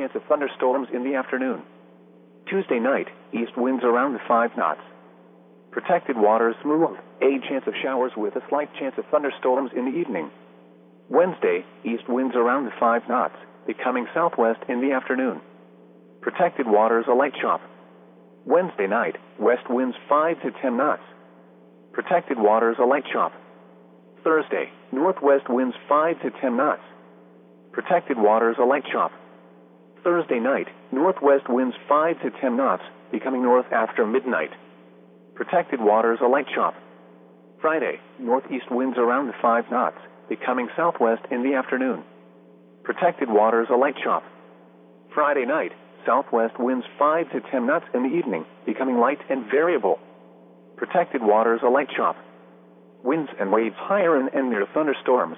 chance of thunderstorms in the afternoon. Tuesday night, east winds around 5 knots. Protected waters smooth, a chance of showers with a slight chance of thunderstorms in the evening. Wednesday, east winds around 5 knots, becoming southwest in the afternoon. Protected waters a light chop. Wednesday night, west winds 5 to 10 knots. Protected waters a light chop. Thursday, northwest winds 5 to 10 knots. Protected waters a light chop. Thursday night, northwest winds 5 to 10 knots, becoming north after midnight. Protected waters a light chop. Friday, northeast winds around 5 knots, becoming southwest in the afternoon. Protected waters a light chop. Friday night, southwest winds 5 to 10 knots in the evening, becoming light and variable. Protected waters a light chop. Winds and waves higher and near thunderstorms.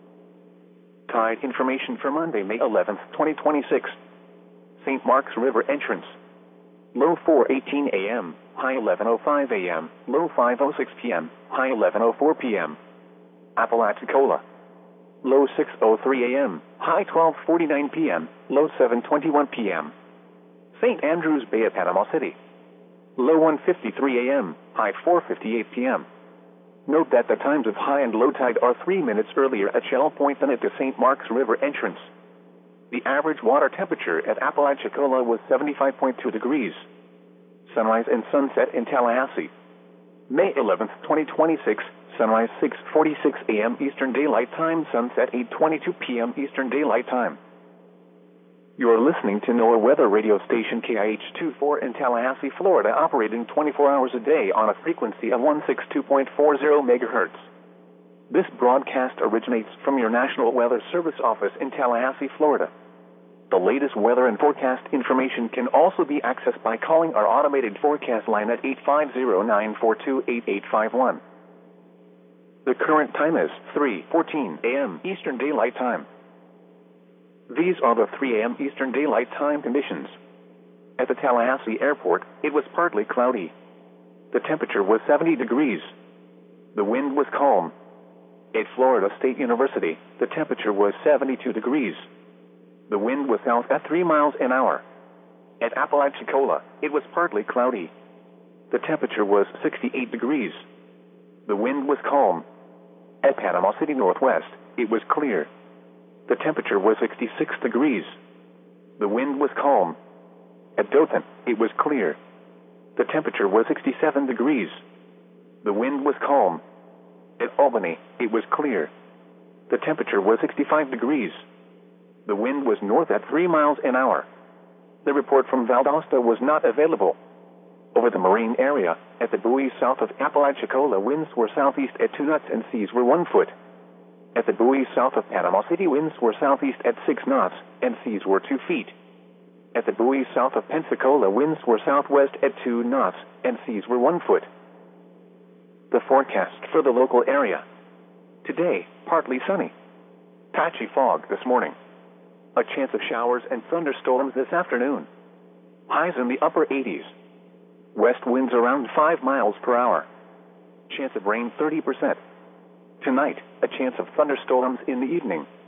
Tide information for Monday, May 11th, 2026. St. Mark's River entrance. Low 4:18 a.m., high 11:05 a.m., low 5:06 p.m., high 11:04 p.m. Apalachicola. Low 6:03 a.m., high 12:49 p.m., low 7:21 p.m. St. Andrews Bay at Panama City. Low 1:53 a.m., high 4:58 p.m. Note that the times of high and low tide are 3 minutes earlier at Shell Point than at the St. Mark's River entrance. The average water temperature at Apalachicola was 75.2 degrees. Sunrise and sunset in Tallahassee. May 11th, 2026, sunrise 6:46 a.m. Eastern Daylight Time, sunset 8:22 p.m. Eastern Daylight Time. You are listening to NOAA weather radio station KIH-24 in Tallahassee, Florida, operating 24 hours a day on a frequency of 162.40 MHz. This broadcast originates from your National Weather Service office in Tallahassee, Florida. The latest weather and forecast information can also be accessed by calling our automated forecast line at 850-942-8851. The current time is 3:14 a.m. Eastern Daylight Time. These are the 3 a.m. Eastern Daylight Time conditions. At the Tallahassee Airport, it was partly cloudy. The temperature was 70 degrees. The wind was calm. At Florida State University, the temperature was 72 degrees. The wind was south at 3 miles an hour. At Apalachicola, it was partly cloudy. The temperature was 68 degrees. The wind was calm. At Panama City Northwest, it was clear. The temperature was 66 degrees. The wind was calm. At Dothan, it was clear. The temperature was 67 degrees. The wind was calm. At Albany, it was clear. The temperature was 65 degrees. The wind was north at 3 miles an hour. The report from Valdosta was not available. Over the marine area, at the buoys south of Apalachicola, winds were southeast at 2 knots and seas were 1 foot. At the buoys south of Panama City, winds were southeast at 6 knots and seas were 2 feet. At the buoys south of Pensacola, winds were southwest at 2 knots and seas were 1 foot. The forecast for the local area. Today, partly sunny. Patchy fog this morning. A chance of showers and thunderstorms this afternoon. Highs in the upper 80s. West winds around 5 miles per hour. Chance of rain 30%. Tonight, a chance of thunderstorms in the evening.